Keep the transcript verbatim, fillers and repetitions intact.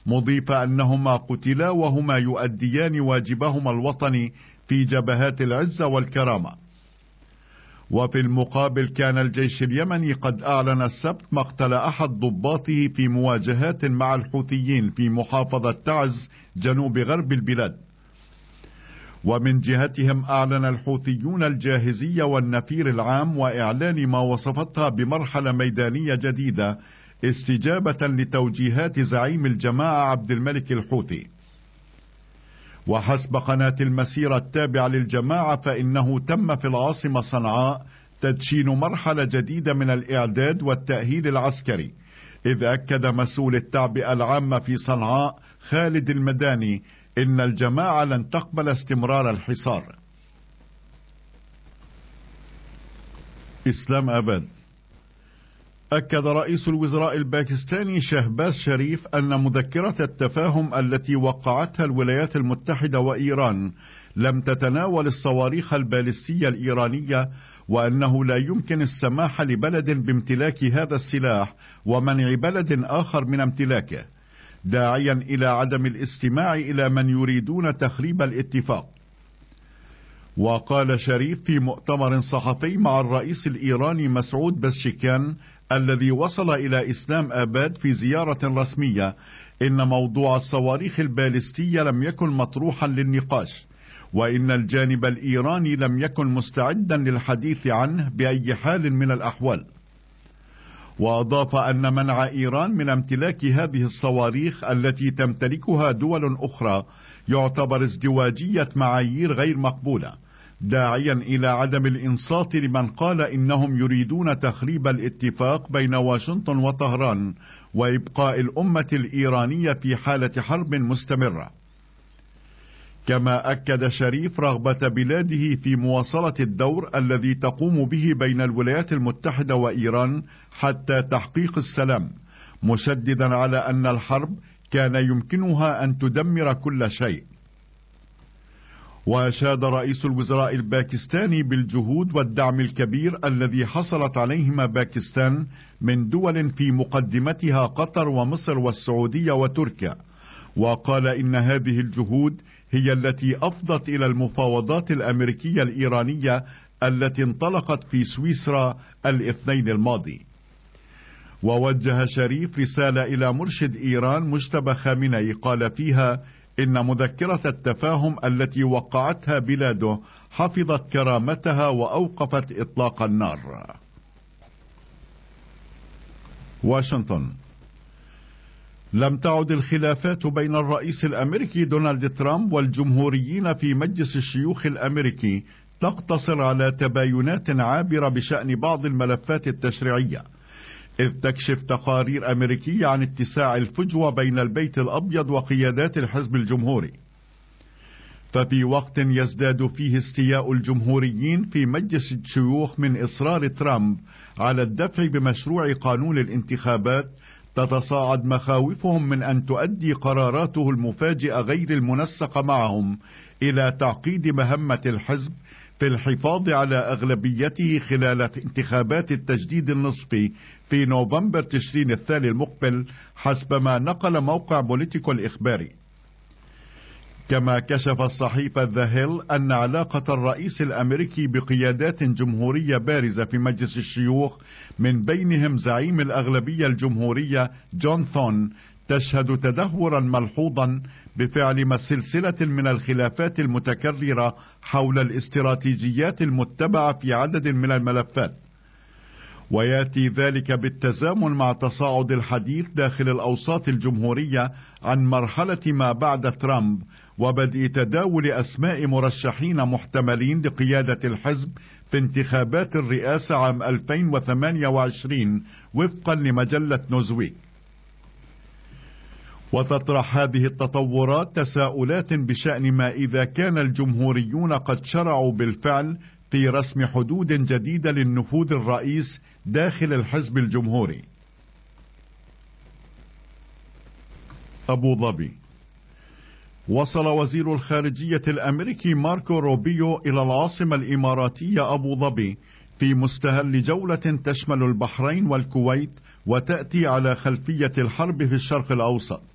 مضيفا أنهما قتلا وهما يؤديان واجبهما الوطني في جبهات العزة والكرامة. وفي المقابل كان الجيش اليمني قد أعلن السبت مقتل أحد ضباطه في مواجهات مع الحوثيين في محافظة تعز جنوب غرب البلاد. ومن جهتهم أعلن الحوثيون الجاهزية والنفير العام، وإعلان ما وصفتها بمرحلة ميدانية جديدة استجابة لتوجيهات زعيم الجماعة عبد الملك الحوثي. وحسب قناة المسيرة التابعة للجماعة فإنه تم في العاصمة صنعاء تدشين مرحلة جديدة من الإعداد والتأهيل العسكري، إذ أكد مسؤول التعبئة العامة في صنعاء خالد المداني إن الجماعة لن تقبل استمرار الحصار. إسلام أباد. أكد رئيس الوزراء الباكستاني شهباز شريف أن مذكرة التفاهم التي وقعتها الولايات المتحدة وإيران لم تتناول الصواريخ البالستية الإيرانية، وأنه لا يمكن السماح لبلد بامتلاك هذا السلاح ومنع بلد آخر من امتلاكه، داعيا إلى عدم الاستماع إلى من يريدون تخريب الاتفاق. وقال شريف في مؤتمر صحفي مع الرئيس الإيراني مسعود بزشكيان الذي وصل إلى إسلام آباد في زيارة رسمية إن موضوع الصواريخ البالستية لم يكن مطروحا للنقاش، وإن الجانب الإيراني لم يكن مستعدا للحديث عنه بأي حال من الأحوال. وأضاف أن منع إيران من امتلاك هذه الصواريخ التي تمتلكها دول أخرى يعتبر ازدواجية معايير غير مقبولة، داعيا إلى عدم الإنصات لمن قال إنهم يريدون تخريب الاتفاق بين واشنطن وطهران وإبقاء الأمة الإيرانية في حالة حرب مستمرة. كما أكد شريف رغبة بلاده في مواصلة الدور الذي تقوم به بين الولايات المتحدة وإيران حتى تحقيق السلام، مشددا على أن الحرب كان يمكنها أن تدمر كل شيء. وأشاد رئيس الوزراء الباكستاني بالجهود والدعم الكبير الذي حصلت عليهما باكستان من دول في مقدمتها قطر ومصر والسعودية وتركيا، وقال إن هذه الجهود هي التي أفضت إلى المفاوضات الأمريكية الإيرانية التي انطلقت في سويسرا الاثنين الماضي. ووجه شريف رسالة إلى مرشد إيران مجتبى خامنئي قال فيها إن مذكرة التفاهم التي وقعتها بلاده حفظت كرامتها وأوقفت إطلاق النار. واشنطن. لم تعد الخلافات بين الرئيس الأمريكي دونالد ترامب والجمهوريين في مجلس الشيوخ الأمريكي تقتصر على تباينات عابرة بشأن بعض الملفات التشريعية، إذ تكشف تقارير أمريكية عن اتساع الفجوة بين البيت الأبيض وقيادات الحزب الجمهوري. ففي وقت يزداد فيه استياء الجمهوريين في مجلس الشيوخ من إصرار ترامب على الدفع بمشروع قانون الانتخابات، تتصاعد مخاوفهم من أن تؤدي قراراته المفاجئة غير المنسقة معهم إلى تعقيد مهمة الحزب في الحفاظ على أغلبيته خلال انتخابات التجديد النصفي في نوفمبر تشرين الثاني المقبل، حسب ما نقل موقع بوليتيكو الإخباري. كما كشف الصحيفة ذا هيل أن علاقة الرئيس الأمريكي بقيادات جمهورية بارزة في مجلس الشيوخ من بينهم زعيم الأغلبية الجمهورية جون ثون تشهد تدهورا ملحوظا بفعل سلسلة من الخلافات المتكررة حول الاستراتيجيات المتبعة في عدد من الملفات. ويأتي ذلك بالتزامن مع تصاعد الحديث داخل الأوساط الجمهورية عن مرحلة ما بعد ترامب وبدء تداول أسماء مرشحين محتملين لقيادة الحزب في انتخابات الرئاسة عام ألفين وثمانية وعشرين وفقا لمجلة نوزويك. وتطرح هذه التطورات تساؤلات بشأن ما إذا كان الجمهوريون قد شرعوا بالفعل في رسم حدود جديدة للنفوذ الرئيس داخل الحزب الجمهوري. أبو ظبي. وصل وزير الخارجية الأمريكي ماركو روبيو إلى العاصمة الإماراتية أبو ظبي في مستهل جولة تشمل البحرين والكويت وتأتي على خلفية الحرب في الشرق الأوسط.